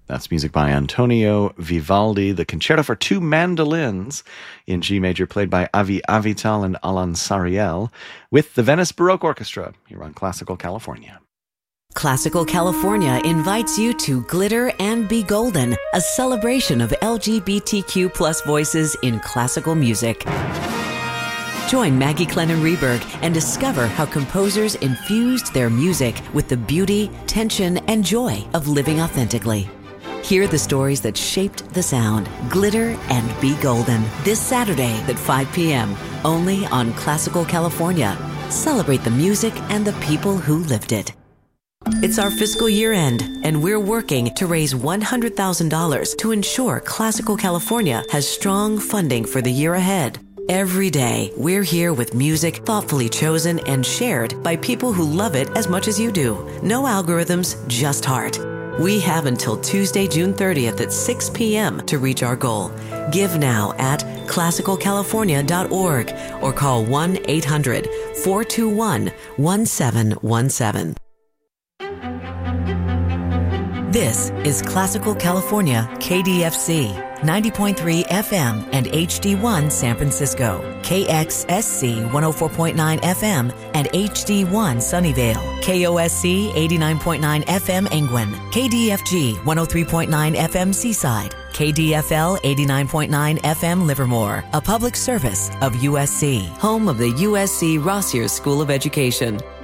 That's music by Antonio Vivaldi, the Concerto for Two Mandolins in G major, played by Avi Avital and Alan Sariel, with the Venice Baroque Orchestra here on Classical California. Classical California invites you to Glitter and Be Golden, a celebration of LGBTQ plus voices in classical music. Join Maggie Clennon Reberg and discover how composers infused their music with the beauty, tension, and joy of living authentically. Hear the stories that shaped the sound. Glitter and Be Golden, this Saturday at 5 p.m., only on Classical California. Celebrate the music and the people who lived it. It's our fiscal year end, and we're working to raise $100,000 to ensure Classical California has strong funding for the year ahead. Every day, we're here with music thoughtfully chosen and shared by people who love it as much as you do. No algorithms, just heart. We have until Tuesday, June 30th at 6 p.m. to reach our goal. Give now at classicalcalifornia.org or call 1-800-421-1717. This is Classical California, KDFC, 90.3 FM and HD1 San Francisco, KXSC 104.9 FM and HD1 Sunnyvale, KOSC 89.9 FM Angwin, KDFG 103.9 FM Seaside, KDFL 89.9 FM Livermore, a public service of USC, home of the USC Rossier School of Education.